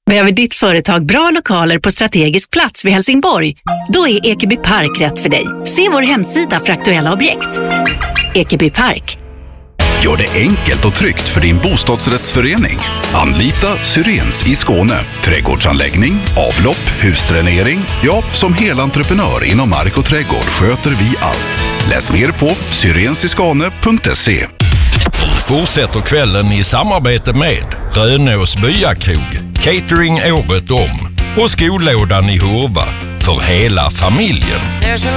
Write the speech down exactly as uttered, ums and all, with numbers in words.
Behöver ditt företag bra lokaler på strategisk plats vid Helsingborg? Då är Ekeby Park rätt för dig. Se vår hemsida för aktuella objekt. Ekeby Park. Gör det enkelt och tryggt för din bostadsrättsförening. Anlita Syrens i Skåne. Trädgårdsanläggning, avlopp, husdränering. Ja, som helentreprenör inom mark och trädgård sköter vi allt. Läs mer på syrensiskane punkt se. Fortsätter kvällen i samarbete med Rönås Byakrog, catering året om och skolådan i Hurva för hela familjen.